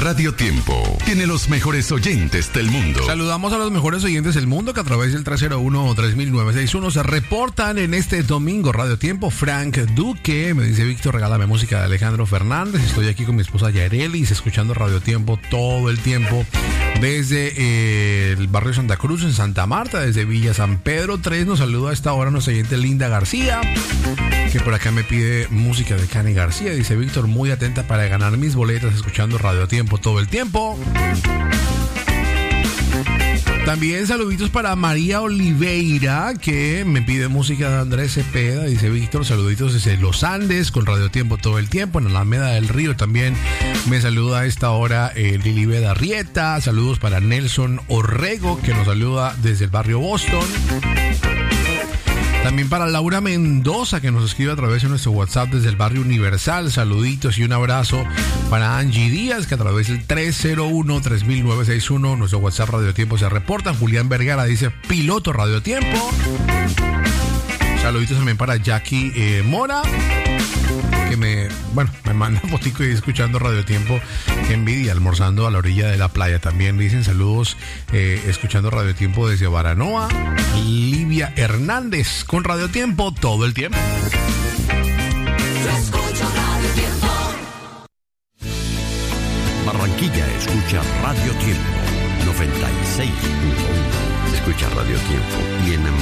Radio Tiempo tiene los mejores oyentes del mundo. Saludamos a los mejores oyentes del mundo que a través del 301-3961 se reportan en este domingo. Radio Tiempo. Frank Duque me dice: Víctor, regálame música de Alejandro Fernández. Estoy aquí con mi esposa Yarelis escuchando Radio Tiempo todo el tiempo desde el barrio Santa Cruz en Santa Marta, desde Villa San Pedro 3. Nos saluda a esta hora nuestra oyente Linda García, que por acá me pide música de Cani García. Dice: Víctor, muy atenta para ganar mis boletas escuchando Radio Tiempo todo el tiempo. También saluditos para María Oliveira, que me pide música de Andrés Cepeda. Dice: Víctor, saluditos desde Los Andes con Radio Tiempo todo el tiempo. En Alameda del Río también me saluda a esta hora Lilibet Arrieta. Saludos para Nelson Orrego, que nos saluda desde el barrio Boston. También para Laura Mendoza, que nos escribe a través de nuestro WhatsApp desde el barrio Universal. Saluditos y un abrazo para Angie Díaz, que a través del 301-3961, nuestro WhatsApp Radio Tiempo, se reporta. Julián Vergara dice: piloto Radio Tiempo. Saluditos también para Jackie Mora, que me manda fotico y escuchando Radio Tiempo. Qué envidia, almorzando a la orilla de la playa. También dicen saludos escuchando Radio Tiempo desde Baranoa. Livia Hernández con Radio Tiempo todo el tiempo. Yo escucho Radio Tiempo. Barranquilla escucha Radio Tiempo 96.1. Escucha Radio Tiempo y en